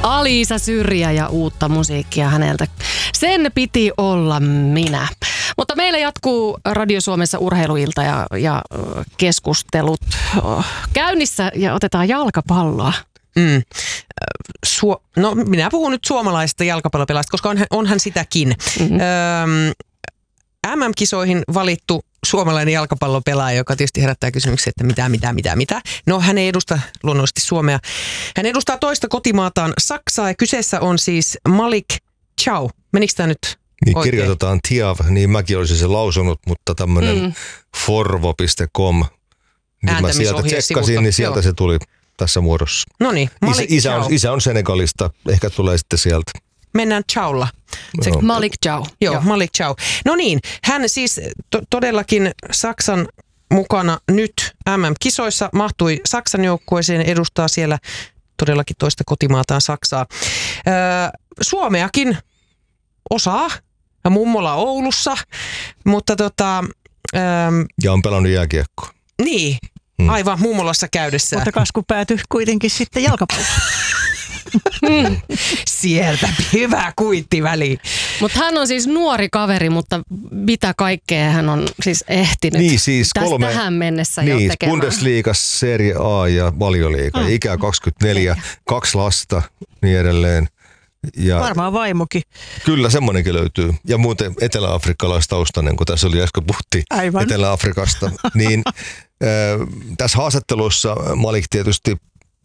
Aliisa Syrjä ja uutta musiikkia häneltä. Sen piti olla minä. Mutta meillä jatkuu Radio Suomessa urheiluilta ja keskustelut käynnissä ja otetaan jalkapalloa. No minä puhun nyt suomalaisesta jalkapallopelaajasta, koska onhan sitäkin. MM-kisoihin valittu suomalainen jalkapallopelaaja, joka tietysti herättää kysymyksiä, että mitä. No hän ei edusta luonnollisesti Suomea. Hän edustaa toista kotimaataan Saksaa ja kyseessä on siis Malik Thiaw. Menikö tämä nyt niin oikein? Kirjoitetaan Thiaw, niin mäkin olisin sen lausunut, mutta tämmöinen forvo.com, niin mä sieltä tsekkasin, niin sieltä se tuli tässä muodossa. No niin, Malik Thiaw. Isä on Senegalista, ehkä tulee sitten sieltä. Mennään Thiawlla. No. Malik Thiaw. Joo, Malik Thiaw. No niin, hän siis todellakin Saksan mukana nyt MM-kisoissa mahtui Saksan joukkueeseen, edustaa siellä todellakin toista kotimaataan Saksaa. Suomeakin osaa, ja mummola Oulussa, mutta ja on pelannut jääkiekkoa. Niin, aivan mummolassa käydessä. Mutta kasku päätyi kuitenkin sitten jalkapalloon. Sieltä hyvä kuitti väliin. Mutta hän on siis nuori kaveri, mutta mitä kaikkea hän on siis ehtinyt niin, siis tähän mennessä jo tekemään. Bundesliga, Serie A ja Valioliiga. Ikä 24, 2 lasta, niin edelleen. Ja varmaan vaimokin. Kyllä, semmoinenkin löytyy. Ja muuten etelä-afrikkalaistaustainen, kun tässä oli äsken puhuttiin Etelä-Afrikasta. Niin tässä haastattelussa Malik tietysti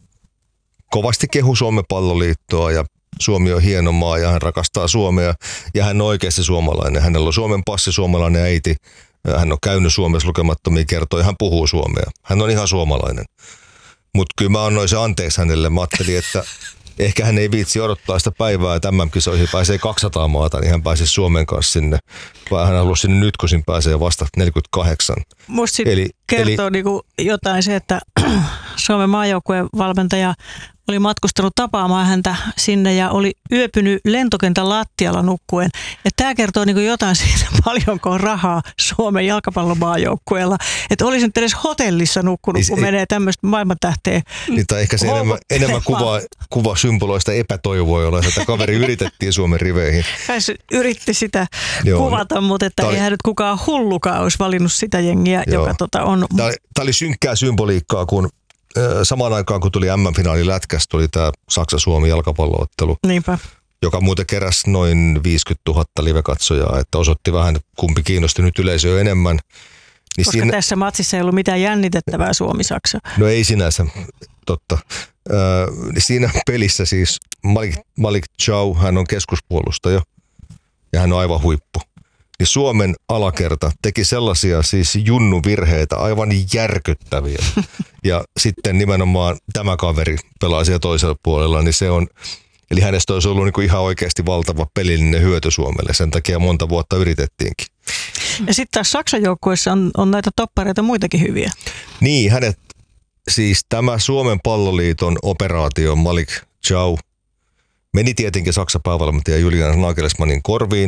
kovasti kehu Suomen palloliittoa ja Suomi on hieno maa ja hän rakastaa Suomea ja hän on oikeasti suomalainen. Hänellä on Suomen passi, suomalainen äiti. Hän on käynyt Suomessa lukemattomia kertoja ja hän puhuu suomea. Hän on ihan suomalainen. Mutta kyllä mä annoin se anteeksi hänelle. Mä ajattelin, että ehkä hän ei viitsi odottaa sitä päivää, että MM-kisoihin pääsee 200 maata, niin hän pääsisi Suomen kanssa sinne. Vaan hän halusi sinne nyt, kun siinä pääsee vasta 48. Musta kertoo niinku jotain se, että Suomen maajoukkueen valmentaja oli matkustanut tapaamaan häntä sinne ja oli yöpynyt lentokentän lattialla nukkuen. Ja tämä kertoo niinku jotain siitä, paljonko on rahaa Suomen jalkapallomaajoukkueella. Että olisi nyt edes hotellissa nukkunut, kun menee tämmöistä maailmantähteä. Niin, tai ehkä se enemmän kuva symboloista epätoivoa, jolla sitä kaveri yritettiin Suomen riveihin. Hän yritti sitä kuvata, mutta että eihän nyt kukaan hullukaan olisi valinnut sitä jengiä, joka on. Tämä oli synkkää symboliikkaa, kun samaan aikaan, kun tuli MM-finaali lätkästä, tuli tämä Saksa-Suomi jalkapalloottelu. Niinpä. Joka muuten keräsi noin 50 000 live-katsojaa, että osoitti vähän, kumpi kiinnosti nyt yleisöä enemmän. Niin koska tässä matsissa ei ollut mitään jännitettävää Suomi-Saksa. No ei sinänsä, totta. Siinä pelissä siis Malik Thiaw, hän on keskuspuolustaja ja hän on aivan huippu. Niin Suomen alakerta teki sellaisia siis junnuvirheitä, aivan järkyttäviä. Ja sitten nimenomaan tämä kaveri pelaa siellä toisella puolella, niin se on, eli hänestä olisi ollut niinku ihan oikeasti valtava pelillinen hyöty Suomelle. Sen takia monta vuotta yritettiinkin. Ja sitten taas Saksan joukkueessa on näitä toppareita muitakin hyviä. Niin, siis tämä Suomen palloliiton operaatio Malik Thiaw meni tietenkin Saksan päävalmentaja Julian Nagelsmannin korviin.